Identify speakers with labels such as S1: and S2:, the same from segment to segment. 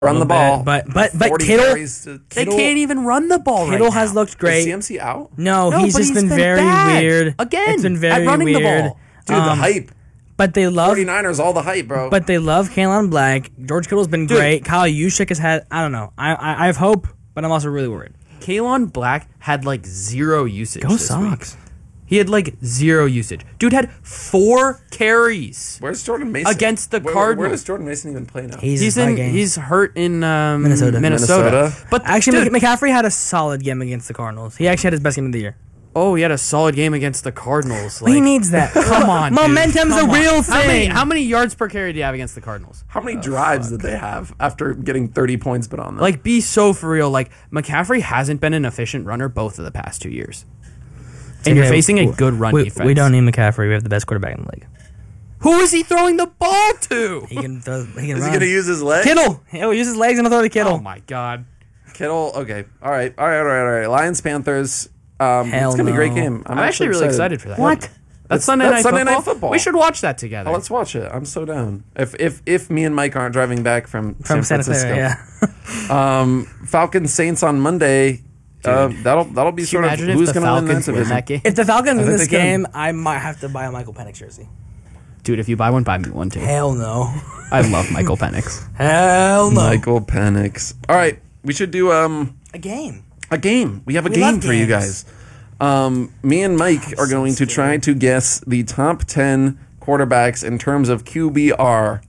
S1: Run the ball.
S2: But
S1: 40
S2: Kittle,
S1: carries to-
S3: They can't even run the ball right now.
S2: Kittle has looked great.
S1: Is CMC out?
S2: No,
S3: No,
S2: he's
S3: but
S2: just
S3: he's
S2: been
S3: been
S2: very
S3: bad.
S2: weird.
S3: Again,
S2: it's been very
S3: at running the
S2: weird.
S3: ball.
S1: Dude, the hype.
S2: But they love
S1: 49ers, all the hype, bro.
S2: But they love Kalen Black. George Kittle's been great. Kyle Juszczyk has had. I don't know. I have hope, but I'm also really worried.
S3: Kalen Black had like 0 usage.
S2: Go
S3: this
S2: Sox.
S3: week. He had like 0 usage. Dude had 4 carries.
S1: Where's Jordan Mason?
S3: Against the
S1: Where
S3: Cardinals.
S1: does Jordan Mason even play now?
S3: He's hurt in
S2: Minnesota.
S1: Minnesota.
S3: But
S2: Actually,
S3: dude,
S2: McCaffrey had a solid game against the Cardinals. He actually had his best game of the year.
S3: he had a solid game against the Cardinals.
S2: He needs that.
S3: Come on, dude.
S2: Momentum's
S3: Come
S2: a
S3: on.
S2: real
S3: How many,
S2: thing.
S3: how many yards per carry do you have against the Cardinals?
S1: How many drives did they have after getting 30 points put on them?
S3: Like, be so for real. Like, McCaffrey hasn't been an efficient runner both of the past 2 years. And you're facing a good run defense.
S2: We don't need McCaffrey. We have the best quarterback in the league.
S3: Who is he throwing the ball to?
S2: He can throw. He can
S1: is he
S2: run.
S1: going to use his leg?
S2: Kittle. He'll use his legs and he'll throw to Kittle.
S3: Oh, my God.
S1: Kittle, okay. All right. Lions, Panthers. It's going to be a great game.
S3: I'm actually really excited for that.
S2: What?
S3: That's Sunday night football. We should watch that together.
S1: Oh, let's watch it. I'm so down. If me and Mike aren't driving back from San
S2: Santa
S1: Francisco.
S2: Clara,
S1: Falcons, Saints on Monday. That'll be sort of
S3: imagine if
S1: who's
S3: the
S1: going to win that
S3: Falcons win
S1: division.
S3: that game?
S2: If the Falcons win
S1: think
S2: this
S1: they can.
S2: game, I might have to buy a Michael Penix jersey.
S3: Dude, if you buy one, buy me one, too.
S2: Hell no.
S3: I love Michael Penix.
S2: Hell no.
S1: Michael Penix. All right, we should do
S2: A game.
S1: a game. We have a
S2: We
S1: game
S2: love
S1: for you
S2: games.
S1: guys. Me and Mike are going to try to guess the top 10 quarterbacks in terms of QBR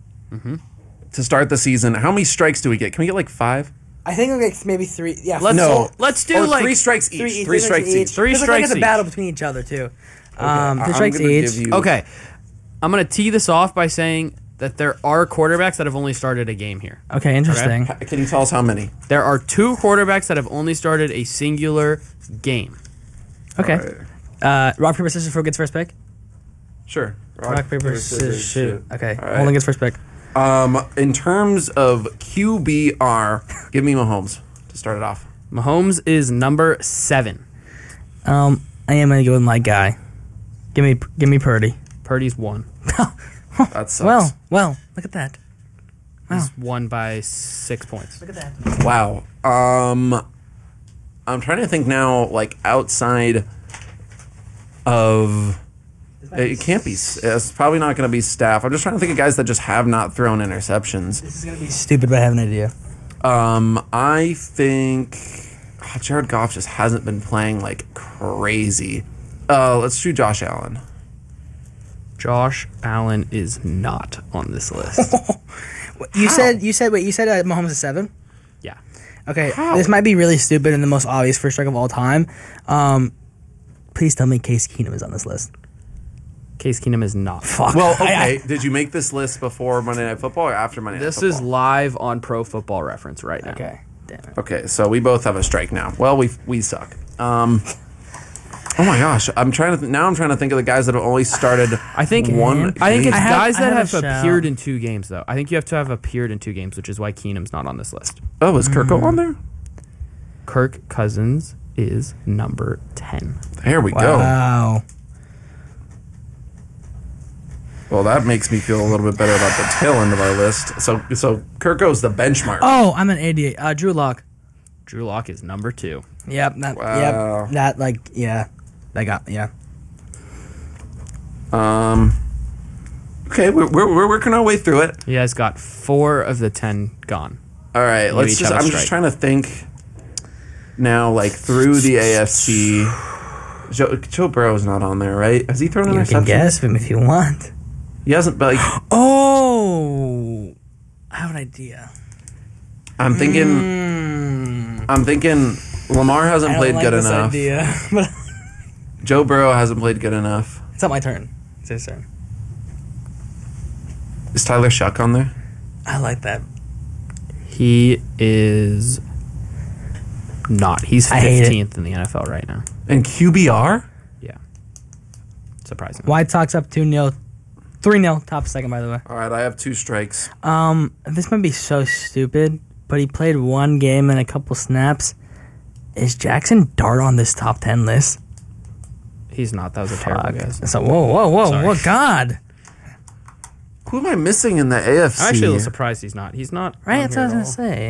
S1: to start the season. How many strikes do we get? Can we get like 5?
S2: I think we'll get maybe 3. Yeah,
S3: Let's do
S1: Or
S3: like
S1: 3 strikes each.
S2: 3
S1: 3 strikes each.
S3: 3
S2: There's
S3: strikes
S2: like a
S3: each.
S2: battle between each other too. 3
S1: I'm
S2: strikes
S1: gonna
S2: each.
S1: give you-
S3: Okay. I'm going to tee this off by saying that there are quarterbacks that have only started a game here.
S2: Okay, interesting.
S1: Can you tell us how many?
S3: There are 2 quarterbacks that have only started a singular game.
S2: Okay.
S1: All right.
S2: Rock paper scissors for gets first pick.
S1: Sure.
S2: Rock paper scissors shoot. Okay.
S1: All right.
S2: Holden gets first pick.
S1: In terms of QBR, give me Mahomes to start it off.
S3: Mahomes is number 7.
S2: I am gonna go with my guy. Give me Purdy.
S3: Purdy's 1.
S1: That sucks.
S2: Well, look at that.
S3: He's won by 6 points.
S2: Look at that.
S1: Wow. I'm trying to think now, like outside of. It can't be. It's probably not going to be Staff. I'm just trying to think of guys that just have not thrown interceptions.
S2: This is gonna be stupid, but I have an idea.
S1: I think Jared Goff just hasn't been playing like crazy. Let's do Josh Allen.
S3: Josh Allen is not on this list.
S2: You said Mahomes is 7.
S3: Yeah.
S2: Okay, this might be really stupid and the most obvious first strike of all time. Please tell me Case Keenum is on this list.
S3: Case Keenum is not.
S2: Fuck.
S1: Well, okay. Did you make this list before Monday Night Football or after Monday Night
S3: This
S1: Football?
S3: is live on Pro Football Reference right now.
S2: Okay. Damn it.
S1: Okay, so we both have a strike now. Well, we suck. Oh my gosh, I'm trying to think of the guys that have only started.
S3: I think
S1: one.
S3: I think it's
S1: game.
S3: guys that
S2: I
S3: have
S2: have a
S3: appeared
S2: shout.
S3: in 2 games, though. I think you have to have appeared in 2 games, which is why Keenum's not on this list.
S1: Oh, is Kirko on there?
S3: Kirk Cousins is number 10.
S1: There we go.
S2: Wow.
S1: Well, that makes me feel a little bit better about the tail end of our list. So Kirko's the benchmark.
S2: Oh, I'm an idiot. Drew Lock.
S3: Drew Lock is number 2.
S2: Yep.
S1: Wow.
S2: That That got
S1: Okay, we're working our way through it.
S3: He has got 4 of the 10 gone.
S1: All right,
S3: You each have a
S1: I'm
S3: strike.
S1: just trying to think now, like through the AFC. Joe Burrow's not on there, right? Has he thrown an
S2: You
S1: interception?
S2: can guess him if you want.
S1: He hasn't, but like,
S2: Oh, I have an idea.
S1: I'm thinking Lamar hasn't played good enough.
S2: Idea, but
S1: Joe Burrow hasn't played good enough.
S2: it's not my turn. It's his turn.
S1: Is Tyler Shuck on there?
S2: I like that.
S3: He is not. He's
S2: I hate it.
S3: 15th in the NFL right now.
S1: And QBR?
S3: Yeah. Surprising.
S2: White Sox up 2-0. 3-0. Top second, by the way.
S1: All right, I have 2 strikes.
S2: This might be so stupid, but he played 1 game and a couple snaps. Is Jackson Dart on this top 10 list?
S3: He's not. That was a terrible guess.
S2: So whoa,
S3: Sorry.
S2: what God?
S1: Who am I missing in the AFC?
S3: I'm actually a little surprised he's not. He's not.
S2: Right,
S3: on
S2: that's what I
S3: here
S2: was
S3: at all.
S2: gonna say.